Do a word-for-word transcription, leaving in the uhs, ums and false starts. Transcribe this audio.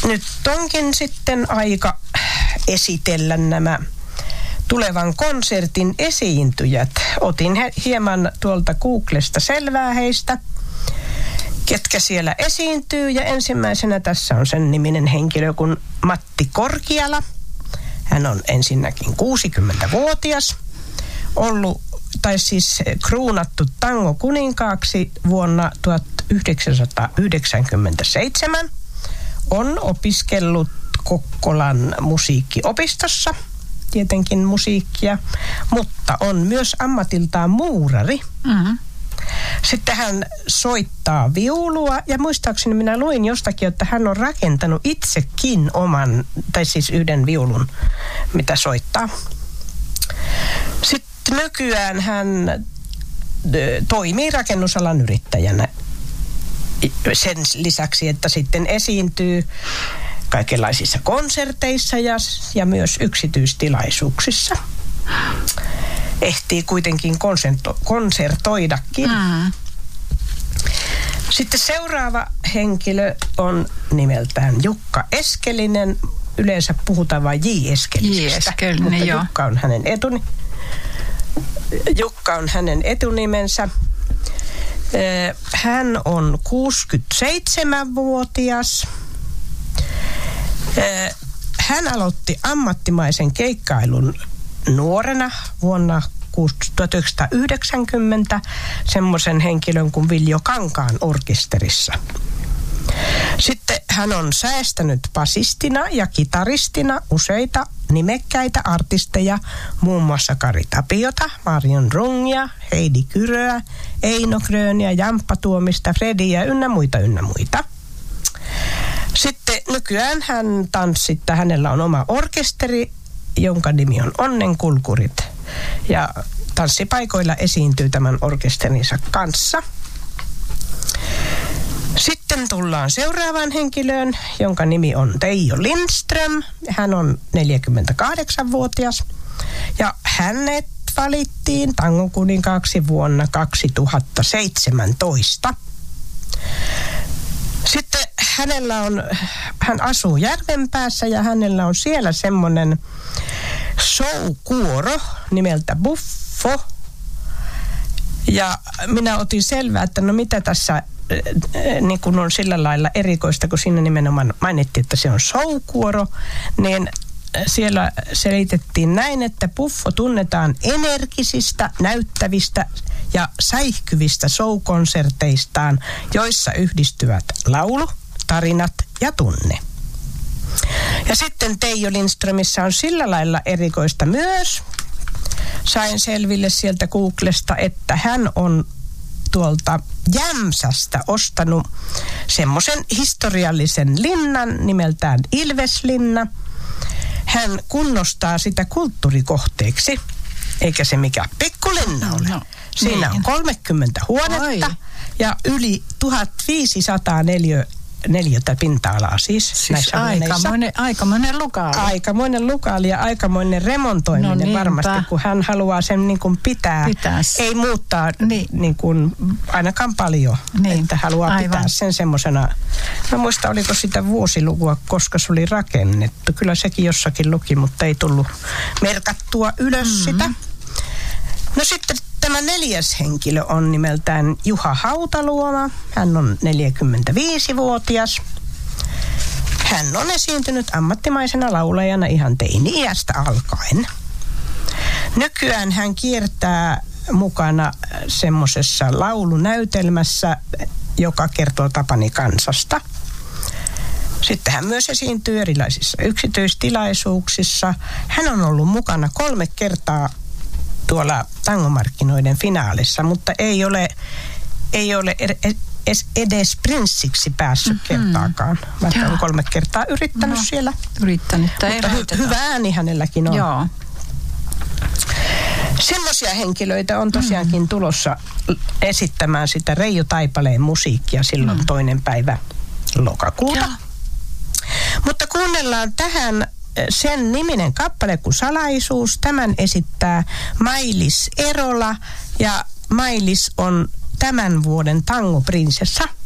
nyt onkin sitten aika esitellä nämä tulevan konsertin esiintyjät. Otin he, hieman tuolta Googlesta selvää heistä, ketkä siellä esiintyy. Ja ensimmäisenä tässä on sen niminen henkilö kuin Matti Korkiala. Hän on ensinnäkin kuusikymmentävuotias, ollut, tai siis kruunattu tango-kuninkaaksi vuonna tuhatyhdeksänsataayhdeksänkymmentäseitsemän. On opiskellut Kokkolan musiikkiopistossa, tietenkin musiikkia, mutta on myös ammatiltaan muurari. Mm-hmm. Sitten hän soittaa viulua ja muistaakseni minä luin jostakin, että hän on rakentanut itsekin oman, tai siis yhden viulun, mitä soittaa. Sitten nykyään hän toimii rakennusalan yrittäjänä sen lisäksi, että sitten esiintyy kaikenlaisissa konserteissa ja, ja myös yksityistilaisuuksissa. Ehtii kuitenkin konserto, konsertoidakin. Mm. Sitten seuraava henkilö on nimeltään Jukka Eskelinen. Yleensä puhutaan vain J. Eskelisestä, J. Eskelinen, mutta jo. Jukka on hänen etuni. Jukka on hänen etunimensä. Hän on kuusikymmentäseitsemänvuotias. Hän aloitti ammattimaisen keikkailun nuorena vuonna tuhatyhdeksänsataayhdeksänkymmentä semmoisen henkilön kuin Viljo Kankaan orkesterissa. Sitten hän on säästänyt basistina ja kitaristina useita nimekkäitä artisteja, muun muassa Kari Tapiota, Marion Rungia, Heidi Kyröä, Eino Gröniä, Jamppa Tuomista, Frediä ynnä muita ynnä muita. Sitten nykyään hän tanssittaa, hänellä on oma orkesteri, jonka nimi on Onnenkulkurit. Ja tanssipaikoilla esiintyy tämän orkesterinsa kanssa. Sitten tullaan seuraavaan henkilöön, jonka nimi on Teijo Lindström. Hän on neljäkymmentäkahdeksanvuotias ja hänet valittiin tangonkuninkaaksi vuonna kaksituhattaseitsemäntoista. Sitten hänellä on, hän asuu Järvenpäässä ja hänellä on siellä semmoinen show-kuoro nimeltä Buffo. Ja minä otin selvää, että no mitä tässä niin kun on sillä lailla erikoista, kun siinä nimenomaan mainittiin, että se on show-kuoro, niin siellä selitettiin näin, että Buffo tunnetaan energisistä, näyttävistä ja säihkyvistä show-konserteistaan, joissa yhdistyvät laulu, tarinat ja tunne. Ja sitten Teijo Lindströmissä on sillä lailla erikoista myös. Sain selville sieltä Googlesta, että hän on tuolta Jämsästä ostanut semmoisen historiallisen linnan nimeltään Ilveslinna. Hän kunnostaa sitä kulttuurikohteeksi, eikä se mikään pikkulinna ole. No, siinä niin on kolmekymmentä huonetta Oi. ja yli tuhatviisisataa neliö, neliötä pinta-alaa siis, siis näissä aikamoinen, aikamoinen lukaali. Aikamoinen lukaali ja aikamoinen remontoiminen no varmasti, kun hän haluaa sen niin kuin pitää. Pitäis. Ei muuttaa niin. Niin kuin ainakaan paljon, niin. Että haluaa Aivan. pitää sen semmoisena. Mä muistan, oliko sitä vuosilukua, koska se oli rakennettu. Kyllä sekin jossakin luki, mutta ei tullut merkattua ylös mm-hmm. sitä. No sitten tämä neljäs henkilö on nimeltään Juha Hautaluoma. Hän on neljäkymmentäviisivuotias. Hän on esiintynyt ammattimaisena laulajana ihan teini-iästä alkaen. Nykyään hän kiertää mukana semmoisessa laulunäytelmässä, joka kertoo Tapani kansasta. Sitten hän myös esiintyy erilaisissa yksityistilaisuuksissa. Hän on ollut mukana kolme kertaa tuolla tangomarkkinoiden finaalissa, mutta ei ole, ei ole edes, edes prinssiksi päässyt mm-hmm. kertaakaan. Vaikka on kolme kertaa yrittänyt no, siellä. Yrittänyt. Mutta hy- hyvä ääni hänelläkin on. Joo. Semmoisia henkilöitä on tosiaankin mm. tulossa esittämään sitä Reijo Taipaleen musiikkia silloin mm. toinen päivä lokakuuta. Ja. Mutta kuunnellaan tähän sen niminen kappale kuin Salaisuus. Tämän esittää Mailis Erola ja Mailis on tämän vuoden tangoprinsessa.